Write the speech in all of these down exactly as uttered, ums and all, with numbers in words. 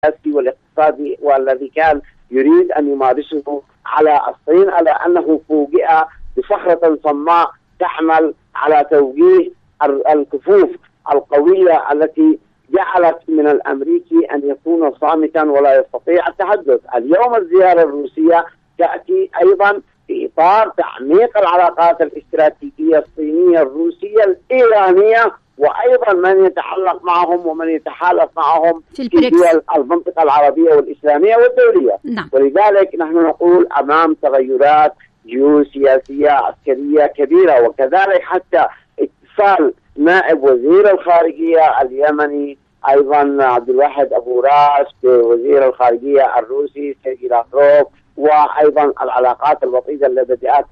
السياسي والاقتصادي والذي كان يريد أن يمارسه على الصين، على أنه فوجئ بصخرة صماء تعمل على توجيه الكفوف القوية التي جعلت من الأمريكي أن يكون صامتا ولا يستطيع التحدث. اليوم الزيارة الروسية تأتي أيضا في إطار تعميق العلاقات الاستراتيجية الصينية الروسية الإيرانية، وأيضا من يتحلق معهم ومن يتحالف معهم في, في دول المنطقة العربية والإسلامية والدولية. نعم. ولذلك نحن نقول أمام تغيرات جيوسياسية عسكرية كبيرة. وكذلك حتى اتصال نائب وزير الخارجية اليمني أيضا عبد الواحد أبو راس بوزير الخارجية الروسي سيرجي لاغروف، وأيضا العلاقات الوطيدة التي بدأت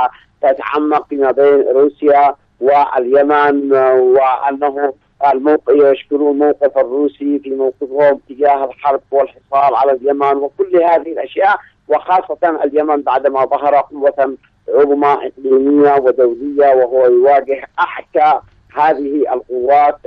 تتعمق فيما بين روسيا واليمن، وأنه الموقف يشكرون الموقف الروسي في موقفهم تجاه الحرب والحصار على اليمن وكل هذه الأشياء، وخاصة اليمن بعدما ظهر قوة عظمى إقليمية ودولية وهو يواجه أحكى هذه القوات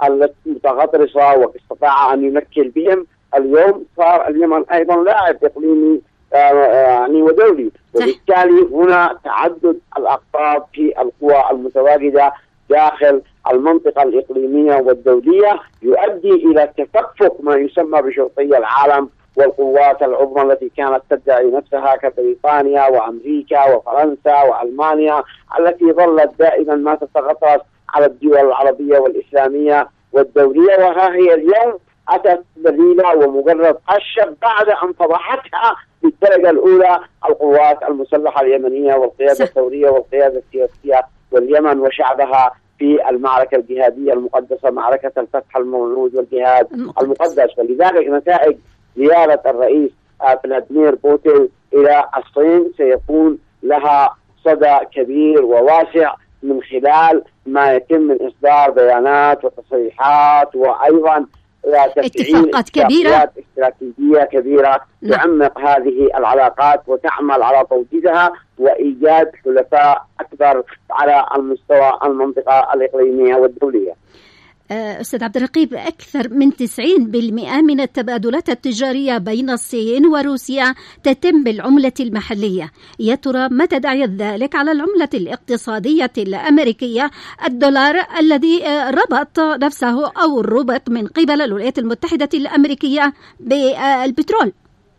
المتغطرسة واستطاع أن يمكن بهم. اليوم صار اليمن أيضا لاعب إقليمي يعني ودولي، وبالتالي هنا تعدد الأقطاب في القوى المتواجدة داخل المنطقة الإقليمية والدولية يؤدي إلى تفكك ما يسمى بشرطي العالم والقوات العظمى التي كانت تدعي نفسها كبريطانيا وأمريكا وفرنسا وألمانيا، التي ظلت دائما ما تتغطرس على الدول العربية والإسلامية والدولية. وها هي اليوم أتت ذليلة ومجرد قشة بعد أن فضحتها بالدرجة الأولى القوات المسلحة اليمنية والقيادة الثورية والقيادة السياسية واليمن وشعبها في المعركة الجهادية المقدسة، معركة الفتح الموعود والجهاد المقدس. فلذلك نتائج زيارة الرئيس فلاديمير بوتين إلى الصين سيكون لها صدى كبير وواسع من خلال ما يتم من إصدار بيانات وتصريحات، وأيضا اتفاقات كبيرة استراتيجية كبيرة تعمق هذه العلاقات وتعمل على توطيدها وإيجاد حلفاء أكبر على المستوى المنطقة الإقليمية والدولية. أستاذ عبد الرقيب، أكثر من تسعين بالمئة من التبادلات التجارية بين الصين وروسيا تتم بالعملة المحلية. يا ترى ما تداعي ذلك على العملة الاقتصادية الأمريكية الدولار الذي ربط نفسه أو ربط من قبل الولايات المتحدة الأمريكية بالبترول؟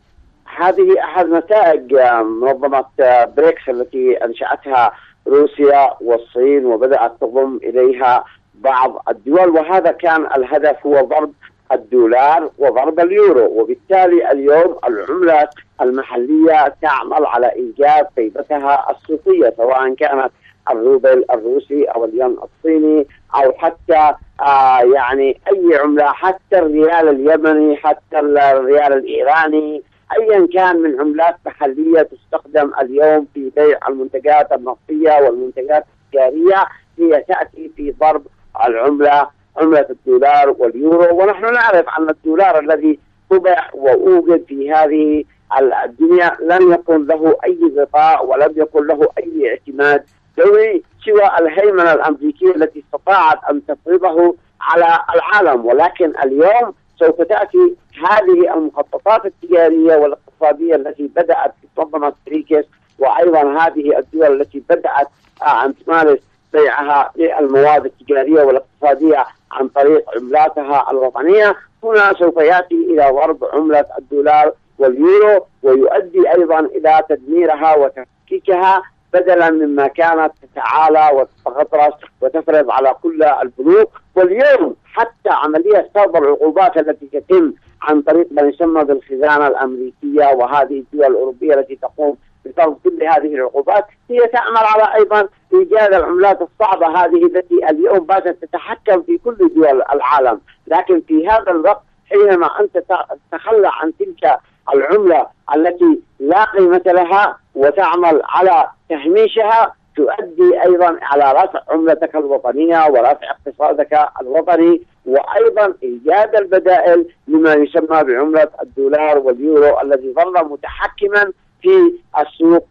هذه أحد نتائج منظمة بريكس التي أنشأتها روسيا والصين وبدأت تضم إليها بعض الدول، وهذا كان الهدف هو ضرب الدولار وضرب اليورو. وبالتالي اليوم العملة المحلية تعمل على إيجاد قيمتها السوقية، سواء كانت الروبل الروسي أو الين الصيني أو حتى آه يعني أي عملة، حتى الريال اليمني، حتى الريال الإيراني، أيا كان من عملات محلية تستخدم اليوم في بيع المنتجات النفطية والمنتجات التجارية، هي تأتي في ضرب العملة عملة الدولار واليورو. ونحن نعرف أن الدولار الذي طبع وأوجد في هذه الدنيا لم يكن له أي غطاء ولم يكن له أي اعتماد دولي سوى الهيمنة الأمريكية التي استطاعت أن تفرضه على العالم. ولكن اليوم سوف تأتي هذه المخططات التجارية والاقتصادية التي بدأت في منظمة بريكس، وأيضا هذه الدول التي بدأت أن تمارس بيعها للمواد التجارية والاقتصادية عن طريق عملاتها الوطنية. هنا سوف يأتي إلى ضرب عملة الدولار واليورو، ويؤدي أيضا إلى تدميرها وتفكيكها، بدلا مما كانت تتعالى وتتغطرس وتفرض على كل البنوك. واليوم حتى عملية فرض العقوبات التي تتم عن طريق ما يسمى بالخزانة الأمريكية وهذه الدول الأوروبية التي تقوم بفرض كل هذه العقوبات، هي تعمل على أيضا إيجاد العملات الصعبة هذه التي اليوم باتت تتحكم في كل دول العالم. لكن في هذا الوقت حينما أنت تتخلى عن تلك العملة التي لا قيمة لها وتعمل على تهميشها، تؤدي أيضا على رفع عملتك الوطنية ورفع اقتصادك الوطني، وأيضا إيجاد البدائل لما يسمى بعملة الدولار واليورو الذي ظل متحكما في السوق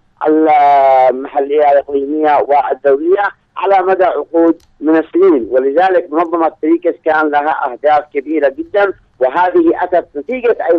المحلية الإقليمية والدولية على مدى عقود من السنين. ولذلك منظمة بريكس كان لها أهداف كبيرة جدا، وهذه أتت نتيجة